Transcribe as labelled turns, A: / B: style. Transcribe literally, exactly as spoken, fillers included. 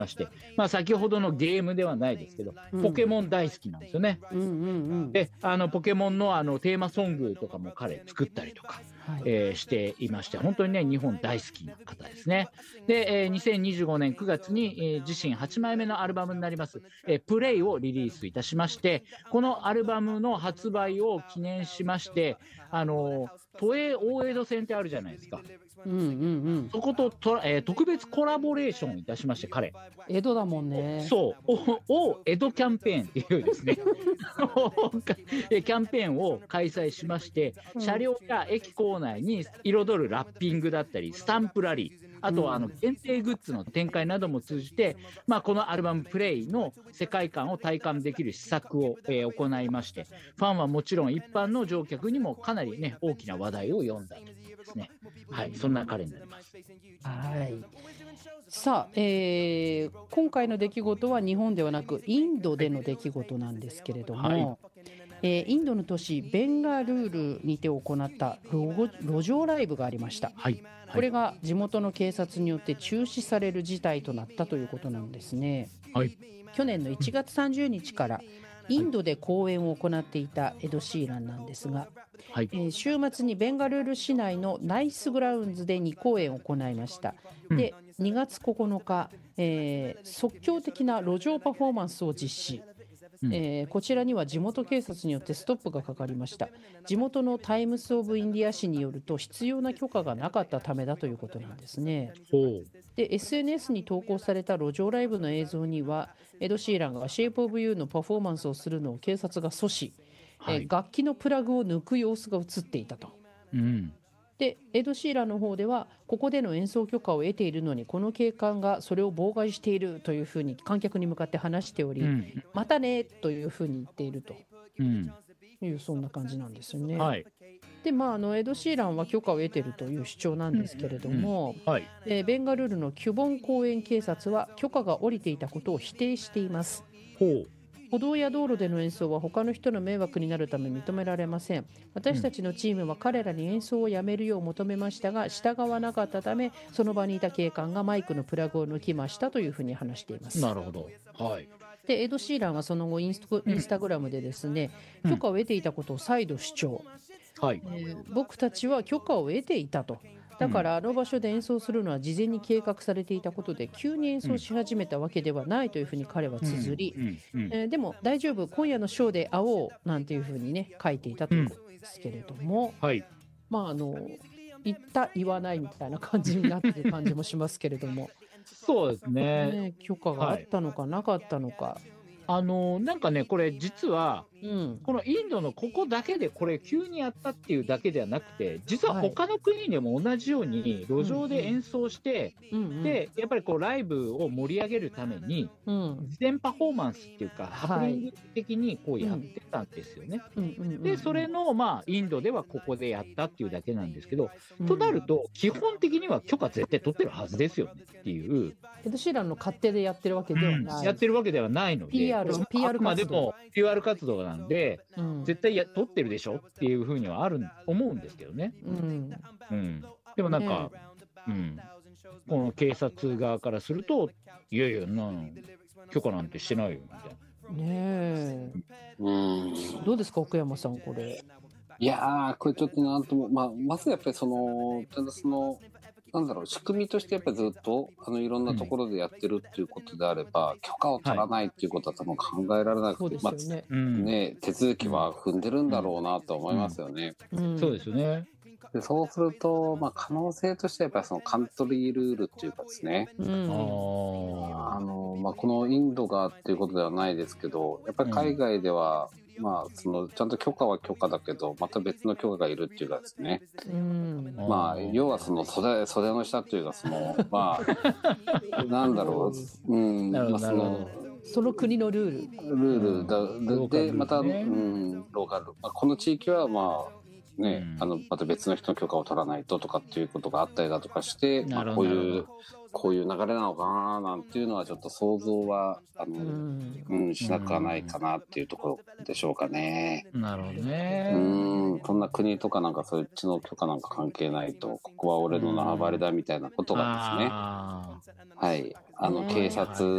A: まして、まあ、先ほどのゲームではないですけど、ポケモン大好きなんですよね。
B: うんうんうん、
A: で、あのポケモンのあのテーマソングとかも彼作ったりとか、はい、えー、していまして、本当にね日本大好きな方ですね。で、えー、にせんにじゅうごねんくがつに、えー、自身はちまいめのアルバムになります、えー、プレイをリリースいたしまして、このアルバムの発売を記念しまして、あの都営大江戸線ってあるじゃないですか。
B: うんうんうん、
A: そことと、えー、特別コラボレーションいたしまして、彼
B: 江戸だもんね。
A: そうを江戸キャンペーンっていうですねキャンペーンを開催しまして、車両や駅構内に彩るラッピングだったりスタンプラリー、あとはあの限定グッズの展開なども通じて、まあ、このアルバムプレイの世界観を体感できる施策を、えー、行いまして、ファンはもちろん一般の乗客にもかなりね大きな話題を呼んだというですね、はい、そんな彼になります。
B: はい、さあ、えー、今回の出来事は日本ではなくインドでの出来事なんですけれども、はい、えー、インドの都市ベンガルールにて行った路上ライブがありました、
A: はいはい、
B: これが地元の警察によって中止される事態となったということなんですね、
A: はい、
B: 去年のいちがつさんじゅうにちからインドで公演を行っていたエド・シーランなんですが、はい、えー、週末にベンガルール市内のナイスグラウンズでにこうえんを行いました、うん、でにがつここのか、えー、即興的な路上パフォーマンスを実施、うんえー、こちらには地元警察によってストップがかかりました。地元のタイムス・オブ・インディア紙によると必要な許可がなかったためだということなんですね。で エスエヌエス に投稿された路上ライブの映像にはエド・シーランがシェイプ・オブ・ユーのパフォーマンスをするのを警察が阻止、はい、えー、楽器のプラグを抜く様子が映っていたと、うんでエド・シーランの方ではここでの演奏許可を得ているのにこの警官がそれを妨害しているというふうに観客に向かって話しており、うん、またねというふうに言っていると、うん、いうそんな感じなんですよね、はい、でまあ、あのエド・シーランは許可を得ているという主張なんですけれども、うんうんはい、えー、ベンガルールのキュボン公園警察は許可が下りていたことを否定しています。ほう歩道や道路での演奏は他の人の迷惑になるため認められません。私たちのチームは彼らに演奏をやめるよう求めましたが従わなかったためその場にいた警官がマイクのプラグを抜きましたというふうに話しています。
A: なるほど、はい、
B: でエド・シーランはその後インスト、インスタグラムでですね、うん、許可を得ていたことを再度主張、はいえー、僕たちは許可を得ていたと、だからあの場所で演奏するのは事前に計画されていたことで急に演奏し始めたわけではないというふうに彼は綴り、うんうんうんえー、でも大丈夫今夜のショーで会おうなんていうふうにね書いていたということですけれども、うんはい、まああの言った言わないみたいな感じになっている感じもしますけれども
A: そうですね
B: ね、許可があったのかなかったのか、はい
A: あのなんかねこれ実は、うん、このインドのここだけでこれ急にやったっていうだけではなくて実は他の国でも同じように路上で演奏して、うんうん、でやっぱりこうライブを盛り上げるために、うん、事前パフォーマンスっていうか、はい、ハプニング的にこうやってたんですよね、うん、でそれのまあインドではここでやったっていうだけなんですけど、うん、となると基本的には許可絶対取ってるはずですよねっていう
B: エド・シーランの勝手でやってるわけではない、
A: うん、やってるわけではないので
B: ピーアール ピーアール 活動
A: あくまでも ピーアール 活動なんで、うん、絶対や取ってるでしょっていうふうにはある思うんですけどね、うんうん、でもなんか、ねうん、この警察側からするといやいやな許可なんてしてないよみたいな
B: ねえ、うん、どうですか奥山さんこれ。
C: いやーこれちょっとなんとも、まあ、まずやっぱりそのただそのなんだろう仕組みとしてやっぱりずっとあのいろんなところでやってるっていうことであれば、うん、許可を取らないっていうことは多分考えられなくて、はいまあねうん、ね手続きは踏んでるんだろうなと思いますよね。
A: うんうん、そうですよね。
C: でそうすると、まあ、可能性としてはやっぱりそのカントリールールっていうかですね、うん、あのまあ、このインドがっていうことではないですけどやっぱり海外では、うんまあ、そのちゃんと許可は許可だけどまた別の許可がいるっていうかですね、うんまあ、要はその 袖, 袖の下というかそのまあなんだろう、うんまあ、その
B: その国のルール
C: ルールだ、うん、で, でまた、うん、ローカル、まあ、この地域はまあね、うん、あのまた別の人の許可を取らないととかっていうことがあったりだとかして、まあ、こういうこういう流れなのかななんていうのはちょっと想像はあの、うんうん、しなくはないかなっていうところでしょうかね。
A: なるほどね。
C: うんそんな国とかなんかそっちの許可なんか関係ないとここは俺の縄張りだみたいなことがですね、はい、あの警察